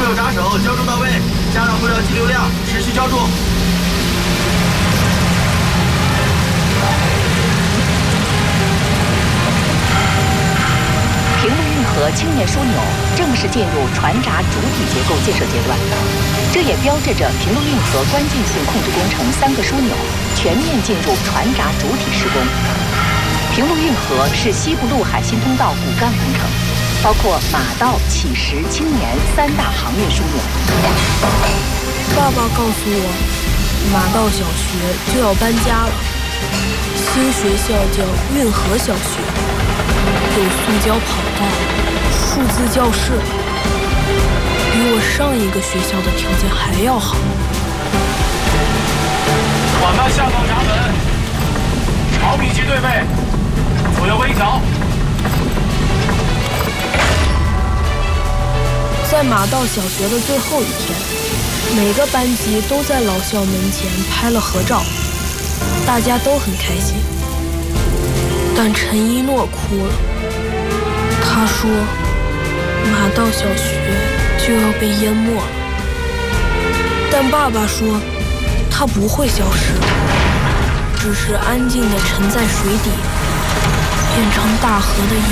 有闸手，浇筑到位，加上会绕机流量，持续浇筑。 平陆运河轻面枢纽正式进入船闸主体结构建设阶段，这也标志着平陆运河关键性控制工程3个枢纽全面进入船闸主体施工。平陆运河是西部陆海新通道骨干工程，包括马道、乞石、青年3大航运枢纽。 爸爸告诉我，马道小学就要搬家了，新学校叫运河小学，有塑胶跑道、数字教室，比我上一个学校的条件还要好。 缓慢下放闸门，朝米级对背，左右微调。 在马道小学的最后一天，每个班级都在老校门前拍了合照，大家都很开心。但陈一诺哭了，他说马道小学就要被淹没了。但爸爸说它不会消失，只是安静地沉在水底，变成大河的